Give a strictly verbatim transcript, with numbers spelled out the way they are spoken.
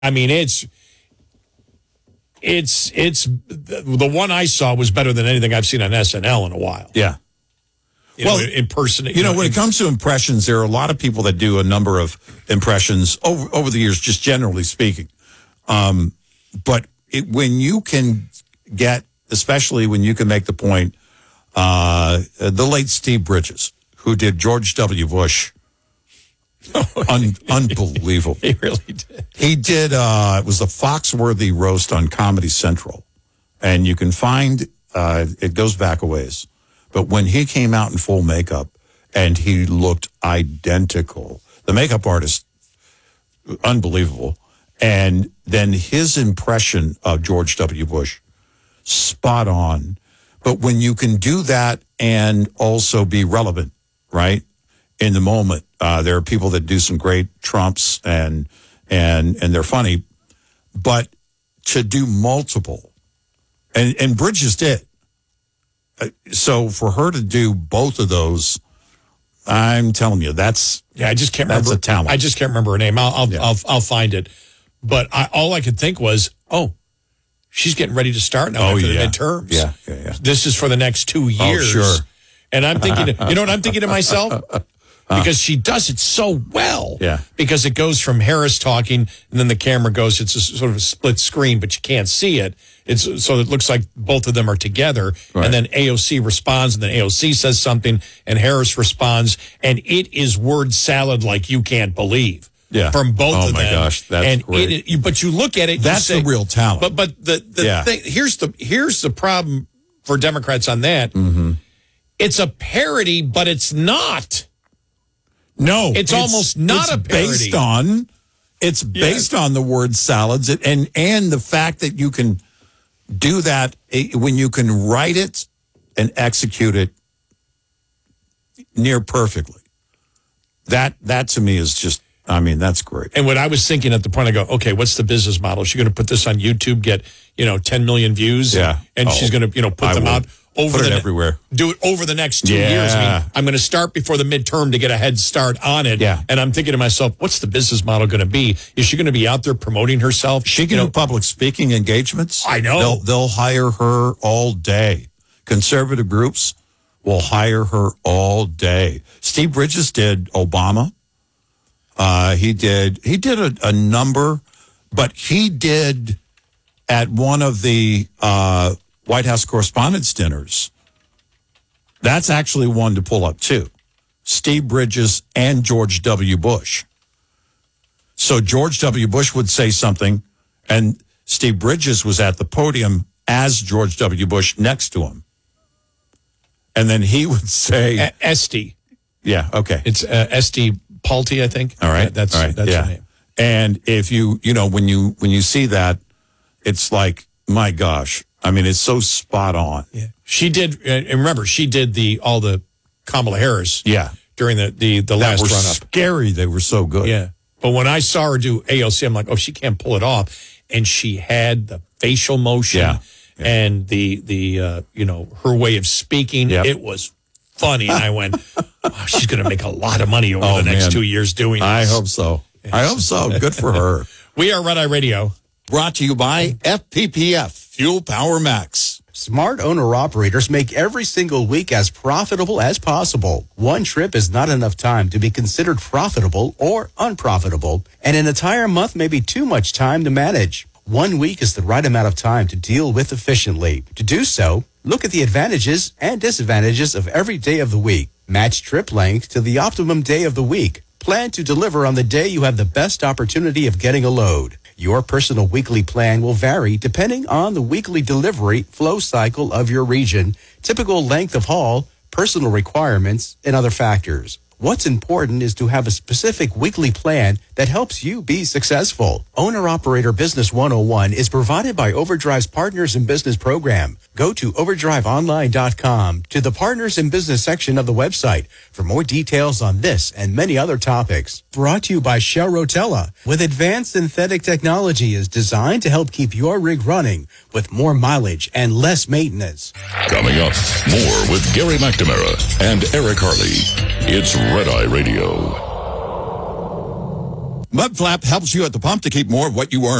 I mean, it's it's it's the one I saw was better than anything I've seen on S N L in a while. Yeah. You well, know, in person, you, you know, know, when it comes to impressions, there are a lot of people that do a number of impressions over over the years, just generally speaking. Um, but it, when you can get, especially when you can make the point, uh, the late Steve Bridges, who did George W. Bush. Un- unbelievable. He really did. He did, uh, it was the Foxworthy roast on Comedy Central. And you can find, uh, it goes back a ways. But when he came out in full makeup and he looked identical, the makeup artist, unbelievable. And then his impression of George W. Bush, spot on. But when you can do that and also be relevant, right? In the moment, uh, there are people that do some great Trumps and and and they're funny, but to do multiple, and and Bridges did. Uh, so for her to do both of those, I'm telling you, that's yeah. I just can't that's remember. a talent. I just can't remember her name. I'll I'll yeah. I'll, I'll find it. But I, all I could think was, oh, she's getting ready to start now oh, after yeah. the midterms. Yeah, yeah, yeah. This is for the next two years. Oh, sure. And I'm thinking, you know what I'm thinking to myself? Because she does it so well. Yeah. Because it goes from Harris talking, and then the camera goes, it's a sort of a split screen, but you can't see it. It's so it looks like both of them are together. Right. And then A O C responds, and then A O C says something, and Harris responds, and it is word salad like you can't believe. Yeah. From both oh of them. Oh, my gosh, that's and great. It, you, but you look at it, that's you say, the real talent. But but the, the yeah. thing, here's the here's the problem for Democrats on that. Mm-hmm. It's a parody, but it's not. No, it's, it's almost not it's a parody. Based on, it's based yes. on the word salads and and the fact that you can do that when you can write it and execute it near perfectly. That that to me is just, I mean, that's great. And what I was thinking at the point, I go, okay, what's the business model? She's going to put this on YouTube, get you know ten million views, yeah, and oh, she's going to you know put I them would. out. Over Put it the, everywhere. Do it over the next two yeah. years. I mean, I'm going to start before the midterm to get a head start on it. Yeah. And I'm thinking to myself, what's the business model going to be? Is she going to be out there promoting herself? She can you do know, public speaking engagements. I know. They'll, they'll hire her all day. Conservative groups will hire her all day. Steve Bridges did Obama. Uh, he did he did a, a number, but he did at one of the uh, White House Correspondents' Dinners. That's actually one to pull up, too. Steve Bridges and George W. Bush. So George W. Bush would say something, and Steve Bridges was at the podium as George W. Bush next to him. And then he would say... A- Esty. Yeah, okay. It's uh, Esty Palti, I think. All right. Yeah, that's All right. that's yeah. her name. And if you, you know, when you when you see that, it's like, my gosh. I mean, it's so spot on. Yeah. She did, and remember, she did the all the Kamala Harris. Yeah. During the, the, the that last were run-up. Scary. They were so good. Yeah. But when I saw her do A O C, I'm like, oh, she can't pull it off. And she had the facial motion yeah. Yeah. and the, the uh, you know, her way of speaking. Yep. It was funny. And I went, wow, she's going to make a lot of money over oh, the next man. two years doing this. I hope so. I hope so. Good for her. We are Red Eye Radio. Brought to you by F P P F, Fuel Power Max. Smart owner-operators make every single week as profitable as possible. One trip is not enough time to be considered profitable or unprofitable, and an entire month may be too much time to manage. One week is the right amount of time to deal with efficiently. To do so, look at the advantages and disadvantages of every day of the week. Match trip length to the optimum day of the week. Plan to deliver on the day you have the best opportunity of getting a load. Your personal weekly plan will vary depending on the weekly delivery flow cycle of your region, typical length of haul, personal requirements, and other factors. What's important is to have a specific weekly plan that helps you be successful. Owner-Operator Business one oh one is provided by Overdrive's Partners in Business program. Go to overdrive online dot com to the Partners in Business section of the website for more details on this and many other topics. Brought to you by Shell Rotella, with advanced synthetic technology is designed to help keep your rig running with more mileage and less maintenance. Coming up, more with Gary McNamara and Eric Harley. It's Red Eye Radio. Mudflap helps you at the pump to keep more of what you earn.